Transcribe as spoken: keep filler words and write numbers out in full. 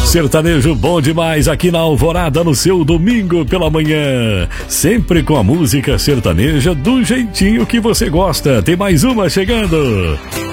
Sertanejo bom demais aqui na Alvorada no seu domingo pela manhã. Sempre com a música sertaneja do jeitinho que você gosta. Tem mais uma chegando.